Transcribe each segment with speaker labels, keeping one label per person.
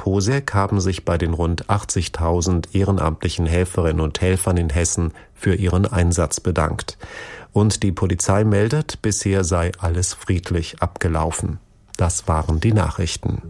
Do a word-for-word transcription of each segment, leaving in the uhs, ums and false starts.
Speaker 1: Posek haben sich bei den rund achtzigtausend ehrenamtlichen Helferinnen und Helfern in Hessen für ihren Einsatz bedankt. Und die Polizei meldet, bisher sei alles friedlich abgelaufen. Das waren die Nachrichten.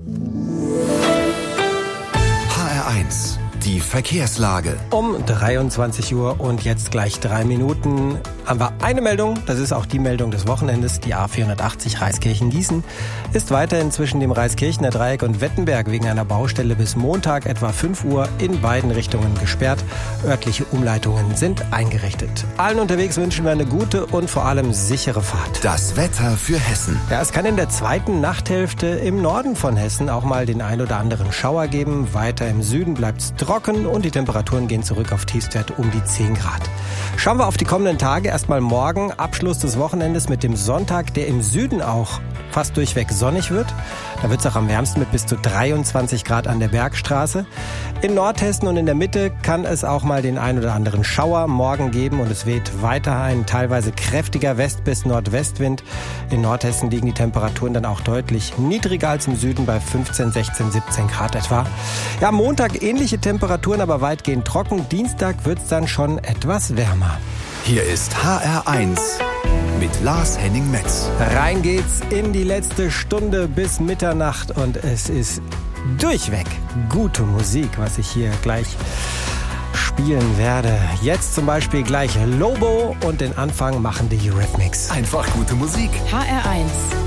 Speaker 2: H R eins, die Verkehrslage.
Speaker 3: Um dreiundzwanzig Uhr und jetzt gleich drei Minuten haben wir eine Meldung. Das ist auch die Meldung des Wochenendes. Die A vierhundertachtzig Reiskirchen-Gießen ist weiterhin zwischen dem Reiskirchener Dreieck und Wettenberg wegen einer Baustelle bis Montag etwa fünf Uhr in beiden Richtungen gesperrt. Örtliche Umleitungen sind eingerichtet. Allen unterwegs wünschen wir eine gute und vor allem sichere Fahrt.
Speaker 2: Das Wetter für Hessen.
Speaker 3: Ja, es kann in der zweiten Nachthälfte im Norden von Hessen auch mal den ein oder anderen Schauer geben. Weiter im Süden bleibt es trocken und die Temperaturen gehen zurück auf Tiefstwert um die zehn Grad. Schauen wir auf die kommenden Tage. Erstmal morgen, Abschluss des Wochenendes mit dem Sonntag, der im Süden auch fast durchweg sonnig wird. Da wird es auch am wärmsten mit bis zu dreiundzwanzig Grad an der Bergstraße. In Nordhessen und in der Mitte kann es auch mal den ein oder anderen Schauer morgen geben und es weht weiterhin teilweise kräftiger West- bis Nordwestwind. In Nordhessen liegen die Temperaturen dann auch deutlich niedriger als im Süden bei fünfzehn, sechzehn, siebzehn Grad etwa. Ja, Montag ähnliche Temperaturen, aber weitgehend trocken. Dienstag wird es dann schon etwas wärmer.
Speaker 2: Hier ist H R eins mit Lars Henning-Metz.
Speaker 3: Rein geht's in die letzte Stunde bis Mitternacht und es ist durchweg gute Musik, was ich hier gleich spielen werde. Jetzt zum Beispiel gleich Lobo und den Anfang machen die Eurythmics.
Speaker 2: Einfach gute Musik.
Speaker 4: H R eins